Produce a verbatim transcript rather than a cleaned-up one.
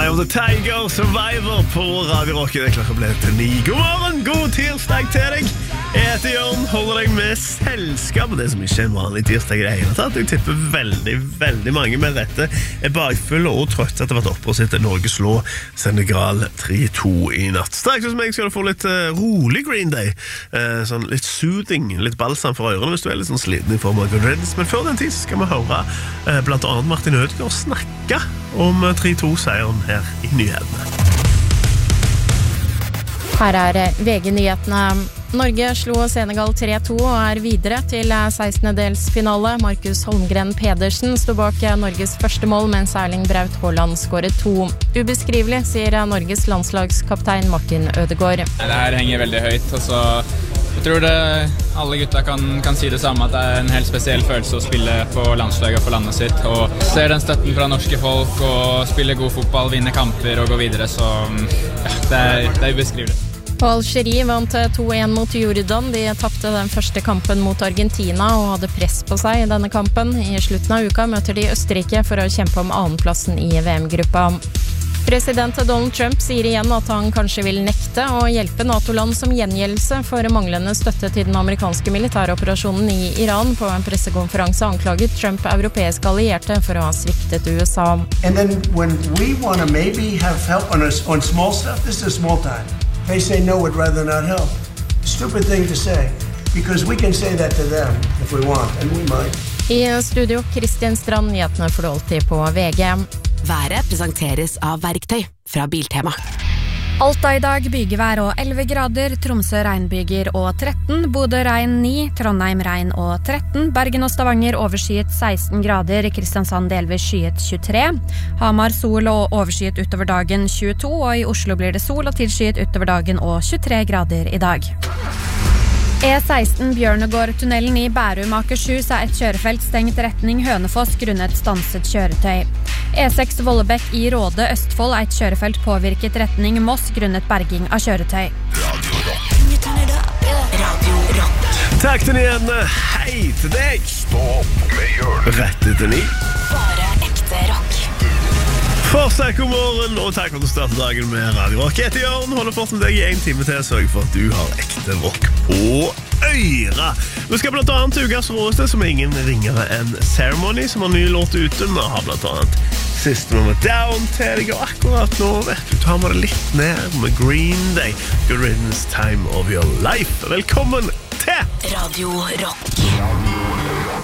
Eye of the Tiger, Survivor på Radio Rock. Det er klart å bli til ni. God morgen, god tirsdag til deg. Jeg heter Jørn, holder deg med selskap. Det som ikke er en vanlig tirsdag i det hele tatt. Jeg tipper veldig, veldig mange med dette er bakfulle og trøtte etter å ha vært oppe og sett Norge slå Senegal tre to i natt. Straks hos meg skal du få litt uh, rolig Green Day. Uh, sånn litt soothing, litt balsam for ørene hvis du er litt sånn sliten i form av Good Riddance. Men før den tid skal vi høre uh, blant annet Martin Ødegaard snakke om uh, tre to-seieren her i nyhetene. Her er V G-nyhetene. Norge slo Senegal tre to og er videre til sekstendedelsfinale. Markus Holmgren Pedersen sto bak Norges første mål, mens Erling Braut Haaland skåret to. Ubeskrivelig, sier Norges landslagskaptein Martin Ødegaard. Det her henger veldig høyt, og så jeg tror det, alle gutta kan, kan si det samme, at det er en helt spesiell følelse å spille på landslaget for landet sitt, og ser den støtten fra norske folk, og spille god fotball, vinne kamper og gå videre, så ja, det er, det er ubeskrivelig. Og Algerie vant to en mot Jordan. De tappte den første kampen mot Argentina og hadde press på seg i denne kampen. I slutten av uka møter de Østerrike for å kjempe om annenplassen i V M-gruppa. President Donald Trump sier igjen at han kanskje vil nekte å hjelpe NATO-land som gjengjeldelse for manglende støtte til den amerikanske militæroperasjonen i Iran. På en pressekonferanse anklaget Trump europeiske allierte for å ha sviktet U S A. And then when we want to maybe have help on, us, on small stuff, this is a small time. They say no would rather not help. Stupid thing to say, because we can say that to them if we want, and we might. I studio, Kristian Strand, nyhetene får du alltid på V G. Været presenteres av Verktøy fra Biltema. Alta i dag bygevær og elleve grader, Tromsø regnbyger og tretten, Bodø regn ni, Trondheim regn og tretten, Bergen og Stavanger overskyet seksten grader, Kristiansand delvis skyet tjuetre, Hamar sol og overskyet utover dagen tjueto, og i Oslo blir det sol og tilskyet utover dagen og tjuetre grader i dag. E seksten Bjørnegård-tunnelen i Bærum Akershus er et kjørefelt stengt retning Hønefoss grunnet stanset kjøretøy. E seks Vollebekk i Råde, Østfold er et kjørefelt påvirket retning Moss grunnet berging av kjøretøy. Radio Rock. Takk til igjen. Hei til deg. Stopp med Jørn. Rett etter ni. Bare ekte rock. Fortsatt god morgen, og takk for at du startet dagen med Radio Rock. Jeg heter Jørn, holder fort med deg i en time til, sørg for at du har ekte rock på øyra. Vi skal blant annet til Ugas rådeste, som er ingen ringere enn Ceremony, som har ny låt ute. Vi har blant annet siste nummer Down til deg, og akkurat nå vet du, tar vi det litt ned med Green Day. Good Riddance, Time of Your Life. Velkommen til Radio Rock.